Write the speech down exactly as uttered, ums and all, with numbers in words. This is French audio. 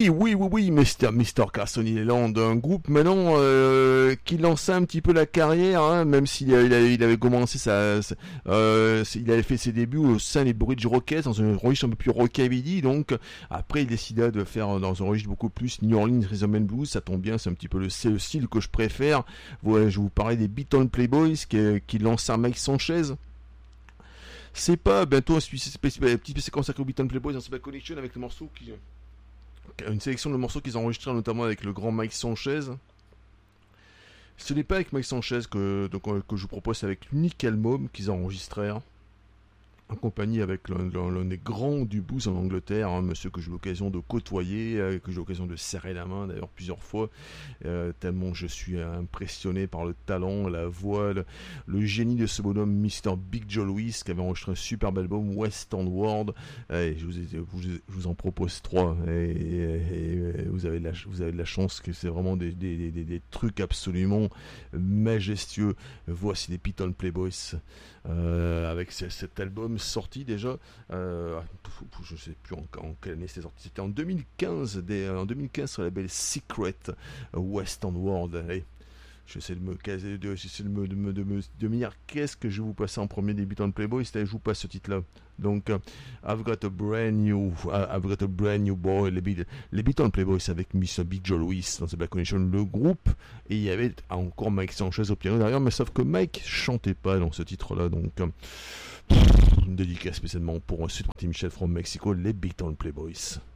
oui, oui, oui, Mister Mister Carson Island, un groupe maintenant euh, qui lançait un petit peu la carrière, hein, même s'il il avait, il avait commencé sa, sa euh, il avait fait ses débuts au sein des Bridge Rockets dans un registre un peu plus rockabilly, donc après il décida de faire dans un registre beaucoup plus New Orleans Rhythm and Blues, ça tombe bien, c'est un petit peu le, c'est le style que je préfère. Voilà, je vous parlais des Beaton Playboys qui, qui lançaient un Mike Sanchez. C'est pas bientôt un petit spécial consacré aux Beaton Playboys dans cette connection avec le morceau qui une sélection de morceaux qu'ils ont enregistrés notamment avec le grand Mike Sanchez. Ce n'est pas avec Mike Sanchez que, donc, que je vous propose, c'est avec l'unique album qu'ils ont enregistré en compagnie avec l'un, l'un, l'un des grands du blues en Angleterre, hein, monsieur que j'ai eu l'occasion de côtoyer, euh, que j'ai eu l'occasion de serrer la main d'ailleurs plusieurs fois, euh, tellement je suis impressionné par le talent, la voix, le, le génie de ce bonhomme, Mister Big Joe Louis, qui avait enregistré un superbe album, Western World. Et je, vous ai, vous, je vous en propose trois, et, et, et vous, avez de la, vous avez de la chance que c'est vraiment des, des, des, des trucs absolument majestueux. Voici les Beaton Playboys. Euh, avec c- cet album sorti déjà, euh, je sais plus en, en quelle année c'est sorti, c'était en deux mille quinze, des, en deux mille quinze sur le label Secret Western World. Allez, j'essaie de me caser, de, j'essaie de me, de me, de me, de me dire qu'est-ce que je vais vous passer en premier des Beaton Playboys, je vous passe ce titre-là. Donc, uh, I've got a brand new, uh, I've got a brand new boy, les, Be- les Beaton Playboys avec Mister Big Joe Louis dans The Black Connection, le groupe, et il y avait encore Mike Sanchez au piano derrière, mais sauf que Mike chantait pas dans ce titre-là, donc uh, pff, une dédicace spécialement pour un Super Michel from Mexico, les Beaton Playboys.